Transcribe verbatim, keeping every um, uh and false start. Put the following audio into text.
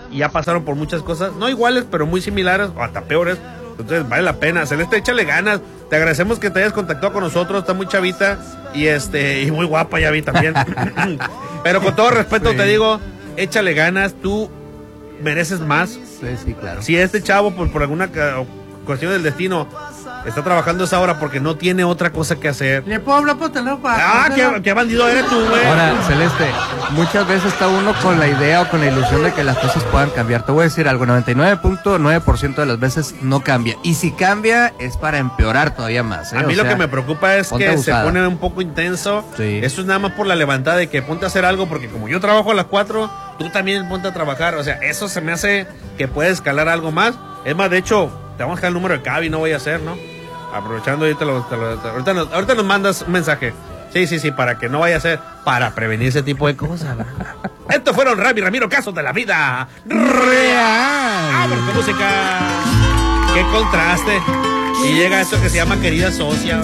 y ya pasaron por muchas cosas, no iguales, pero muy similares, o hasta peores. Entonces vale la pena. Celeste, échale ganas. Te agradecemos que te hayas contactado con nosotros. Está muy chavita y este y muy guapa, ya vi también. Pero con todo respeto sí. te digo, échale ganas. Tú mereces más. Sí, sí, claro. Si este chavo, por, por alguna cuestión del destino, está trabajando esa hora porque no tiene otra cosa que hacer. ¿Le puedo hablar por teléfono para... Ah, qué, qué bandido eres tú, güey. Ahora, Celeste, muchas veces está uno con la idea o con la ilusión de que las cosas puedan cambiar. Te voy a decir algo, noventa y nueve punto nueve por ciento de las veces no cambia. Y si cambia, es para empeorar todavía más, ¿eh? A mí o lo sea, que me preocupa es que abusada. Se pone un poco intenso. Sí. Eso es nada más por la levantada de que ponte a hacer algo, porque como yo trabajo a las cuatro, tú también ponte a trabajar. O sea, eso se me hace que puede escalar algo más. Es más, de hecho, te vamos a dejar el número de Cavi, no voy a hacer, ¿no? Aprovechando ahorita, lo, te lo, te, ahorita, nos, ahorita nos mandas un mensaje. Sí, sí, sí, para que no vaya a ser, para prevenir ese tipo de cosas. Estos fueron Rami Ramiro, casos de la vida real. Vámonos con música. Qué contraste. Y llega esto que se llama Querida Socia.